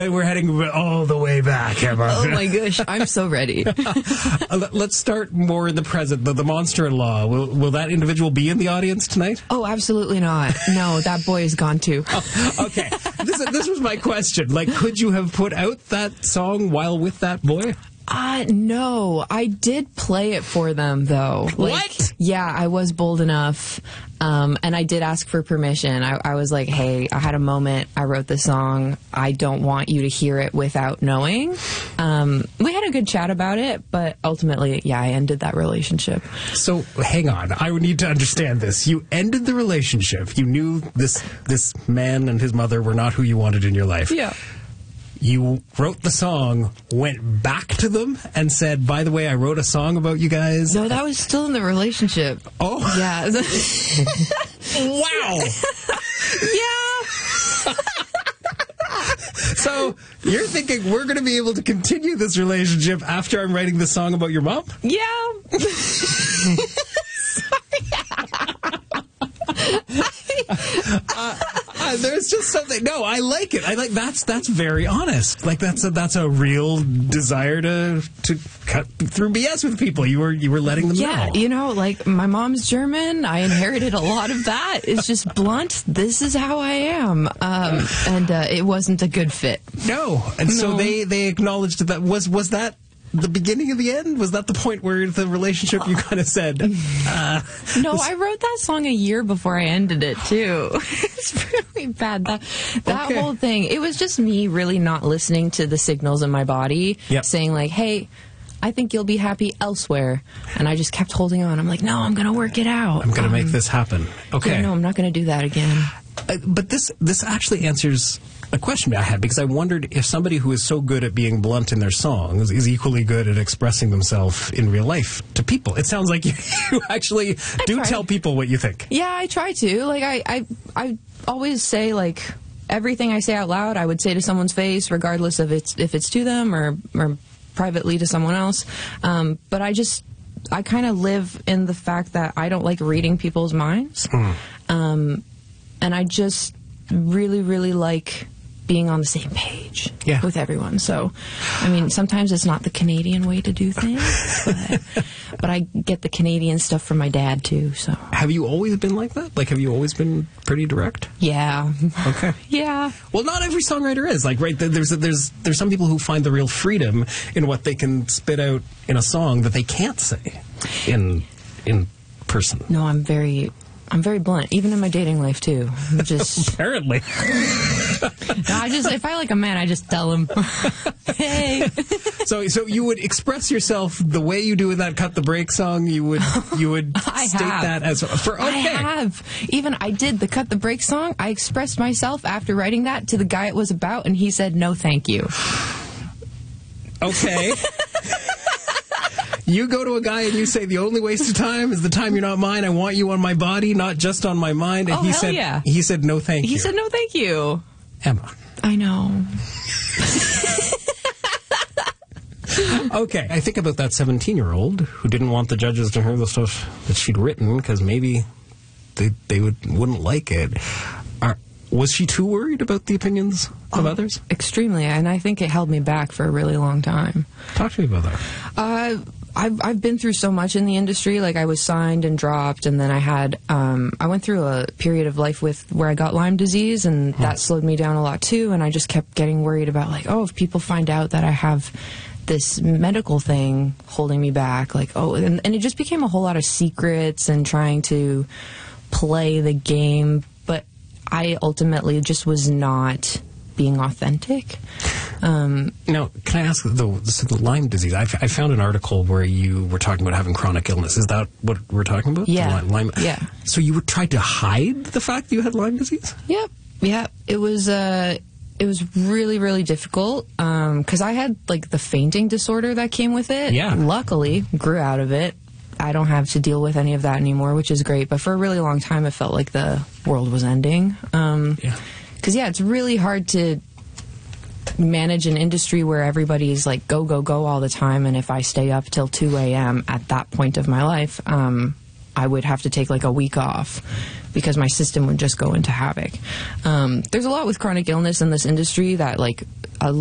We're heading all the way back, Emma. Oh my gosh, I'm so ready. Let's start more in the present. The monster-in-law. Will that individual be in the audience tonight? Oh, absolutely not. No, that boy is gone too. Okay. This was my question. Like, could you have put out that song while with that boy? No. I did play it for them, though. What? Yeah, I was bold enough. And I did ask for permission. I was like, hey, I had a moment. I wrote this song. I don't want you to hear it without knowing. We had a good chat about it, but ultimately, yeah, I ended that relationship. So, hang on. I would need to understand this. You ended the relationship. You knew this man and his mother were not who you wanted in your life. Yeah. You wrote the song, went back to them, and said, by the way, I wrote a song about you guys. No, that was still in the relationship. Oh. Yeah. Wow. Yeah. So, you're thinking we're going to be able to continue this relationship after I'm writing the song about your mom? Yeah. There's just something. No, I like it. I like that's very honest. Like that's a real desire to cut through BS with people. You were letting them know. Yeah, you know, like my mom's German. I inherited a lot of that. It's just blunt. This is how I am, and it wasn't a good fit. No, and so they acknowledged that. Was that the beginning of the end? Was that the point where the relationship you kind of said? No, I wrote that song a year before I ended it too. It's really bad. That Okay. whole thing. It was just me really not listening to the signals in my body, saying like, "Hey, I think you'll be happy elsewhere," and I just kept holding on. I'm like, "No, I'm gonna work it out. I'm gonna make this happen." Okay. Yeah, no, I'm not gonna do that again. But this actually answers a question I had, because I wondered if somebody who is so good at being blunt in their songs is equally good at expressing themselves in real life to people. It sounds like you actually do tell people what you think. Yeah, I try to. Like, I always say, like, everything I say out loud, I would say to someone's face, regardless of if it's to them or privately to someone else. But I kind of live in the fact that I don't like reading people's minds. And I just really, really like being on the same page with everyone. So, I mean, sometimes it's not the Canadian way to do things, but I get the Canadian stuff from my dad, too. So, have you always been like that? Like, have you always been pretty direct? Yeah. Okay. Yeah. Well, not every songwriter is. Like, right, there's some people who find the real freedom in what they can spit out in a song that they can't say in person. No, I'm very blunt, even in my dating life too. Just apparently. No, if I like a man, I just tell him, hey. So you would express yourself the way you do in that "Cut the Break" song. You would state that as for okay. I have. Even I did the "Cut the Break" song. I expressed myself after writing that to the guy it was about, and he said, "No, thank you." Okay. You go to a guy and you say, the only waste of time is the time you're not mine. I want you on my body, not just on my mind. And he said, he said, no, thank you. He said, no, thank you. Emma. I know. Okay. I think about that 17-year-old who didn't want the judges to hear the stuff that she'd written because maybe they wouldn't like it. Was she too worried about the opinions of others? Extremely, and I think it held me back for a really long time. Talk to me about that. I've been through so much in the industry. Like, I was signed and dropped, and then I went through a period of life where I got Lyme disease, and that slowed me down a lot too. And I just kept getting worried about, like, oh, if people find out that I have this medical thing holding me back, like, oh, and it just became a whole lot of secrets and trying to play the game. But I ultimately just was not being authentic. Now, can I ask, the Lyme disease, I found an article where you were talking about having chronic illness. Is that what we're talking about? Yeah. Lyme? Yeah. So you tried to hide the fact that you had Lyme disease? Yep. Yeah. It was really, really difficult because I had, like, the fainting disorder that came with it. Yeah. Luckily, grew out of it. I don't have to deal with any of that anymore, which is great. But for a really long time, it felt like the world was ending. Because, it's really hard to manage an industry where everybody's like go, go, go all the time. And if I stay up till 2 a.m. at that point of my life, I would have to take like a week off because my system would just go into havoc. There's a lot with chronic illness in this industry that, like,